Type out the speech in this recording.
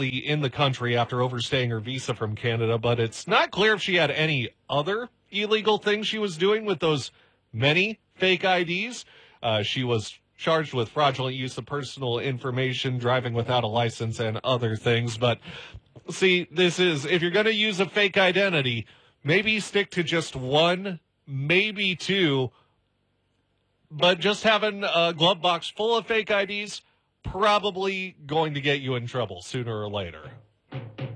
legally in the country after overstaying her visa from Canada, but it's not clear if she had any other illegal things she was doing with those many fake IDs. She was charged with fraudulent use of personal information, driving without a license, and other things. But see, if you're going to use a fake identity, maybe stick to just one, maybe two, but just having a glove box full of fake IDs, probably going to get you in trouble sooner or later.